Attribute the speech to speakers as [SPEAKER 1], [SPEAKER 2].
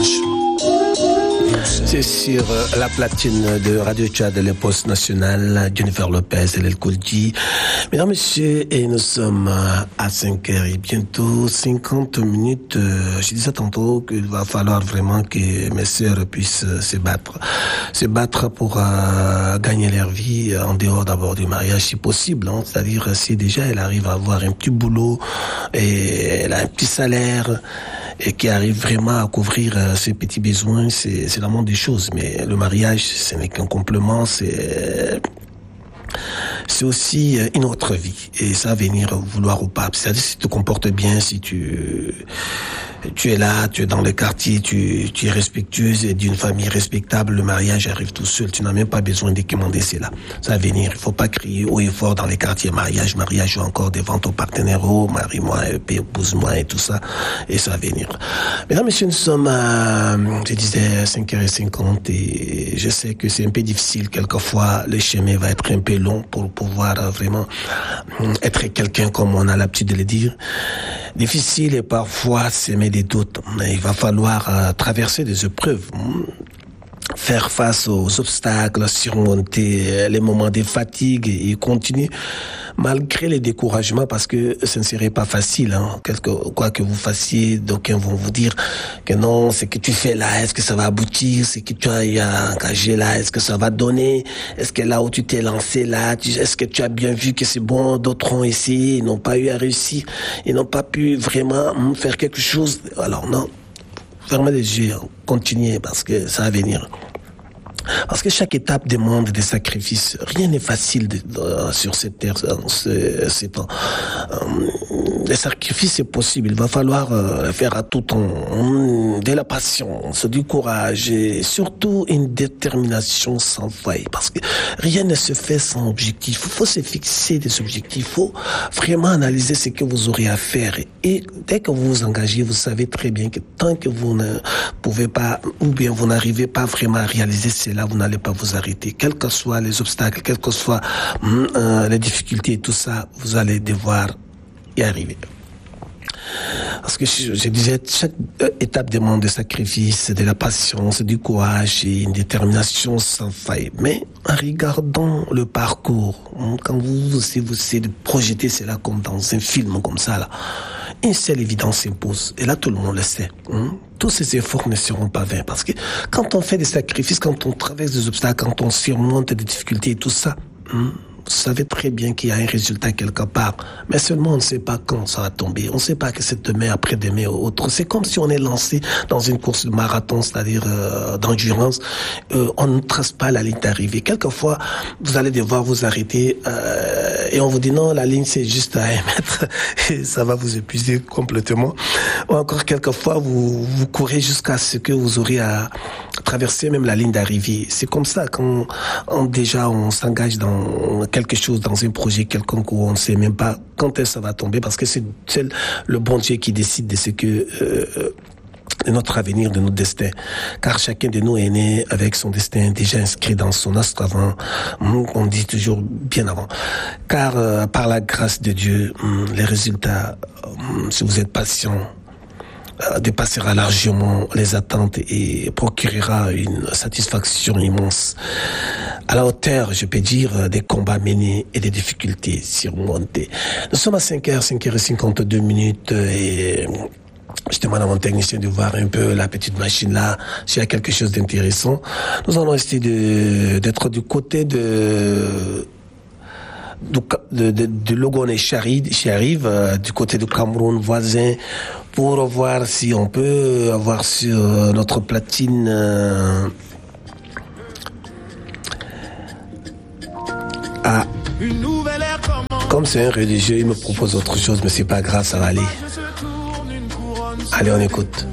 [SPEAKER 1] C'est sur la platine de Radio Tchad, le poste national, Jennifer Lopez et l'El Koulji. Mesdames, Messieurs, et nous sommes à 5h et bientôt 50 minutes. Je disais tantôt qu'il va falloir vraiment que mes sœurs puissent se battre pour gagner leur vie en dehors d'abord du mariage si possible. Hein. C'est-à-dire si déjà elle arrive à avoir un petit boulot et elle a un petit salaire et qui arrive vraiment à couvrir ses petits besoins, c'est la moindre des choses. Mais le mariage, ce n'est qu'un complément, c'est aussi une autre vie. Et ça, venir vouloir ou pas. C'est-à-dire si tu te comportes bien, si tu es là, tu es dans le quartier, tu es respectueuse et d'une famille respectable, le mariage arrive tout seul. Tu n'as même pas besoin de commander cela. Ça va venir. Il faut pas crier haut et fort dans les quartiers. Mariage, ou encore devant ton partenaire. Oh, marie-moi, épouse-moi et tout ça. Et ça va venir. Mesdames, Messieurs, nous sommes à, je disais, 5h50 et je sais que c'est un peu difficile. Quelquefois, le chemin va être un peu long pour pouvoir vraiment être quelqu'un comme on a l'habitude de le dire. Difficile et parfois s'aimer des doutes. Il va falloir traverser des épreuves, faire face aux obstacles, surmonter les moments de fatigue et continuer malgré les découragements parce que ce ne serait pas facile. Hein. Quoi que vous fassiez, d'aucuns vont vous dire que non, ce que tu fais là, est-ce que ça va aboutir? Ce que tu as engagé là, est-ce que ça va donner? Est-ce que là où tu t'es lancé là, est-ce que tu as bien vu que c'est bon? D'autres ont essayé, ils n'ont pas eu à réussir, ils n'ont pas pu vraiment faire quelque chose. Alors non, fermez les yeux, continuez parce que ça va venir. Parce que chaque étape demande des sacrifices. Rien n'est facile sur cette terre, ces temps. Les sacrifices, c'est possible. Il va falloir faire à tout temps de la patience, du courage et surtout une détermination sans faille. Parce que rien ne se fait sans objectif. Il faut se fixer des objectifs. Il faut vraiment analyser ce que vous aurez à faire. Et dès que vous vous engagez, vous savez très bien que tant que vous ne pouvez pas, ou bien vous n'arrivez pas vraiment à réaliser cela, vous n'allez pas vous arrêter. Quels que soient les obstacles, quelles que soient les difficultés et tout ça, vous allez devoir y arriver. Parce que je disais, chaque étape demande des sacrifices, de la patience, du courage et une détermination sans faille. Mais en regardant le parcours, quand vous essayez de projeter cela comme dans un film comme ça, là, une seule évidence s'impose. Et là, tout le monde le sait. Tous ces efforts ne seront pas vains. Parce que quand on fait des sacrifices, quand on traverse des obstacles, quand on surmonte des difficultés et tout ça, vous savez très bien qu'il y a un résultat quelque part. Mais seulement on ne sait pas quand ça va tomber. On ne sait pas que c'est demain, après-demain ou autre. C'est comme si on est lancé dans une course de marathon, c'est-à-dire d'endurance. On ne trace pas la ligne d'arrivée. Quelquefois, vous allez devoir vous arrêter et on vous dit non, la ligne c'est juste à 1 mètre et ça va vous épuiser complètement. Ou encore quelquefois, vous courez jusqu'à ce que vous aurez à traverser même la ligne d'arrivée. C'est comme ça quand on s'engage dans quelque chose, dans un projet quelconque où on ne sait même pas quand est-ce que ça va tomber, parce que c'est le bon Dieu qui décide de ce que de notre avenir, de notre destin. Car chacun de nous est né avec son destin déjà inscrit dans son astre avant. On dit toujours bien avant. Car par la grâce de Dieu, les résultats, si vous êtes patient, dépassera largement les attentes et procurera une satisfaction immense à la hauteur, je peux dire, des combats menés et des difficultés surmontées. Nous sommes à 5h52 et je demande à mon technicien de voir un peu la petite machine là, s'il y a quelque chose d'intéressant. Nous allons essayer d'être du côté de Logone Charive, du côté du Cameroun voisin, pour voir si on peut avoir sur notre platine comme c'est un religieux, il me propose autre chose, mais c'est pas grave, ça va aller. Allez, on écoute.